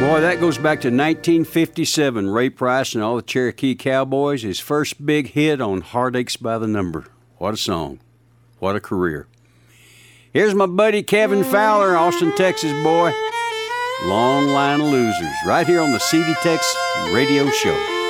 Boy, that goes back to 1957. Ray Price and all the Cherokee Cowboys, his first big hit on Heartaches by the Number. What a song. What a career. Here's my buddy Kevin Fowler, Austin, Texas boy. Long Line of Losers, right here on the CD Tex Radio Show.